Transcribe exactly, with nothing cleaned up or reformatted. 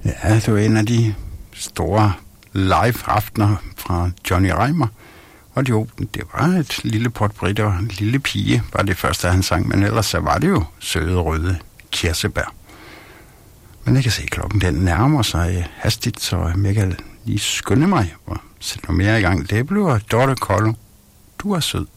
Ja, det var en af de store live-aftener fra Johnny Reimer. Og jo, det var et lille portræt og en lille pige, var det første, han sang. Men ellers så var det jo søde, røde kirsebær. Men jeg kan se, klokken den nærmer sig hastigt, så jeg kan lige skynde mig og sætte noget mere i gang. Det bliver Dorte Kollo. Du er sød.